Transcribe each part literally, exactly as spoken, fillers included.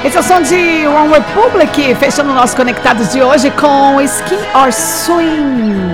Esse é o som de One Republic, fechando o nosso Conectados de hoje com Skin or Swing.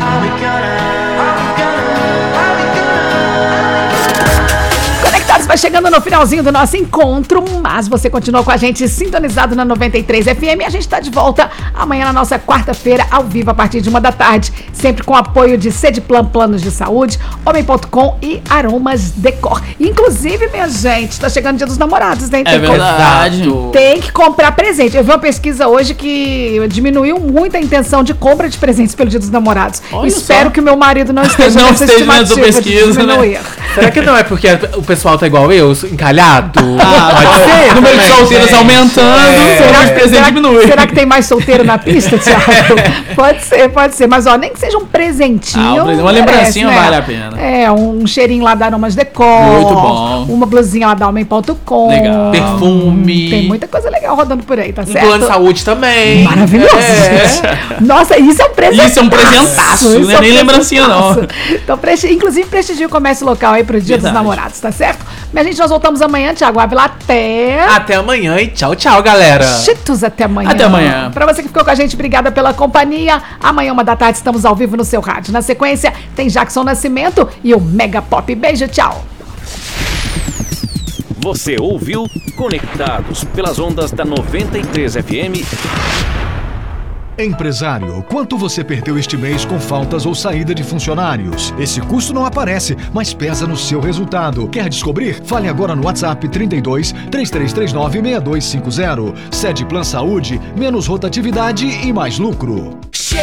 Vai chegando no finalzinho do nosso encontro, mas você continua com a gente sintonizado na noventa e três F M e a gente está de volta amanhã na nossa quarta-feira, ao vivo, a partir de uma da tarde, sempre com apoio de Cedplan Planos de Saúde, Homem ponto com e Aromas Decor. Inclusive, minha gente, está chegando o Dia dos Namorados, né? Tem é verdade. Que, tem que comprar presente. Eu vi uma pesquisa hoje que diminuiu muito a intenção de compra de presentes pelo Dia dos Namorados. Olha Espero só. que o meu marido não esteja não nessa esteja nessa pesquisa, de né? Será que não é porque o pessoal tá igual eu, encalhado? Ah, pode ser. O número de solteiros gente. aumentando, É. será, o presente será, diminui. será que tem mais solteiro na pista, Thiago? Pode ser, pode ser. Mas, ó, nem que seja um presentinho. Ah, um presente- uma lembrancinha merece, né? vale a pena. É, um cheirinho lá da Aromas Decor. Muito bom. Uma blusinha lá da Homem ponto com. Legal. Perfume. Tem muita coisa legal rodando por aí, tá Um certo? plano de saúde também. Maravilhoso, É. gente. Nossa, isso é um presentaço. Isso é um presentaço, Isso não é um nem lembrancinha, não. presentaço. Então, presti- inclusive, prestigie o comércio local aí pro Dia Verdade. dos Namorados, tá certo? Minha gente, nós voltamos amanhã, Thiago Ávila, até... Até amanhã e tchau, tchau, galera. Cheetos, até amanhã. Até amanhã. Pra você que ficou com a gente, obrigada pela companhia. Amanhã, uma da tarde, estamos ao vivo no seu rádio. Na sequência, tem Jackson Nascimento e o Mega Pop. Beijo, tchau. Você ouviu Conectados pelas ondas da noventa e três F M. Empresário, quanto você perdeu este mês com faltas ou saída de funcionários? Esse custo não aparece, mas pesa no seu resultado. Quer descobrir? Fale agora no WhatsApp trinta e dois, três três três nove, seis dois cinco zero. Cedplan Saúde, menos rotatividade e mais lucro. Chega!